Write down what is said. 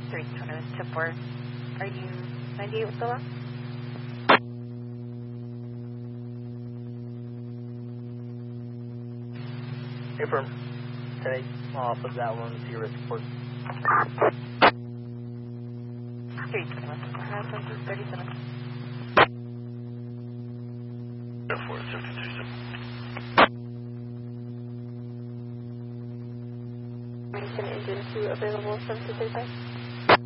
320 to 4. Are you 98 with the last? Affirm. Today, off of that one to your risk report. 321 to 37. 452. Engine 2 available 735.